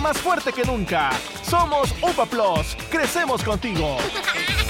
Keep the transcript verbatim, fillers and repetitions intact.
más fuerte que nunca. Somos UPA Plus, crecemos contigo.